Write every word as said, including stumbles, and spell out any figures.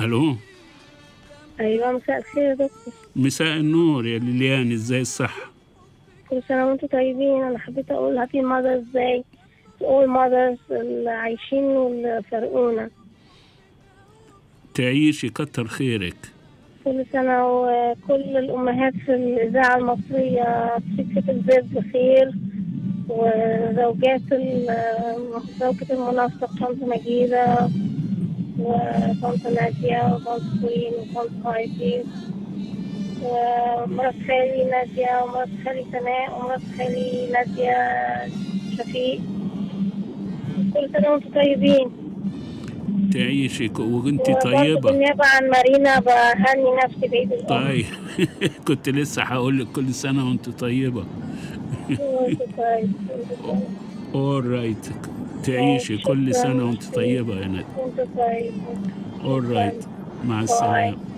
الو. ايوه مساء الخير يا دكتور. مساء النور يا ليليان، ازاي الصحة؟ كل سنة وانتم طيبين. انا حبيت اقول هابي ماذرز داي to all mothers اللي عايشين واللي فارقونا. تعيشي، كتر خيرك. كل سنة وكل الأمهات في الإذاعة المصرية في سكة البيت بخير، وزوجات زوجة المنسق طنط مجيدة وطنط نادية وطنط كوين وطنط هايدي ومرات خالي نادية ومرات خالي سناء ومرات خالي نادية شفيق. كل سنة وانتم طيبين. تعيشي وانتي طيبة. بالنيابة عن مارينا بهني نفسي بعيد الأم. طيب كنت لسه هقول لك كل سنة وانت طيبة. all right. تعيشي كل سنة وانت طيبة يا ندى. all right. مع السلامة.